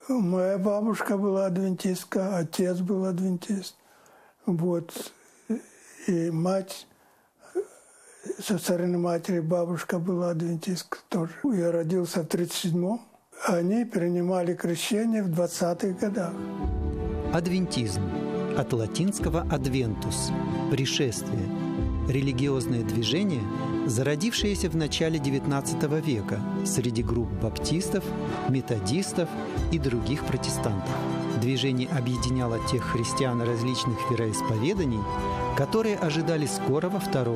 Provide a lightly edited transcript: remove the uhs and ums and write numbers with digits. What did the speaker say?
Моя бабушка была адвентистка, отец был адвентист. Вот. И мать, со стороны матери, бабушка была адвентистка тоже. Я родился в 1937-м. Они принимали крещение в 20-х годах. Адвентизм. От латинского «adventus» – «пришествие». Религиозное движение, зародившееся в начале XIX века среди групп баптистов, методистов и других протестантов. Движение объединяло тех христиан различных вероисповеданий, которые ожидали скорого второго